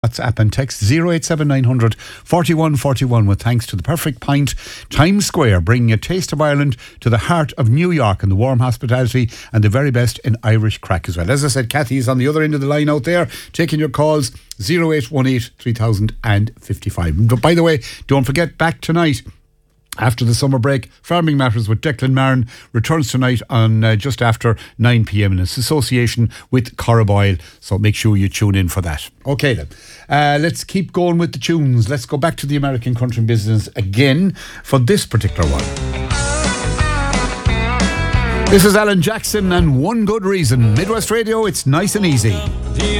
WhatsApp and text 087900 4141 with thanks to the Perfect Pint, Times Square, bringing a taste of Ireland to the heart of New York and the warm hospitality and the very best in Irish crack as well. As I said, Kathy is on the other end of the line out there, taking your calls 0818 3055. But by the way, don't forget, back tonight after the summer break, Farming Matters with Declan Marin returns tonight on just after 9 p.m. in its association with Corriboyle. So make sure you tune in for that. Okay then, let's keep going with the tunes. Let's go back to the American country business again for this particular one. This is Alan Jackson and One Good Reason. Midwest Radio, it's nice and easy.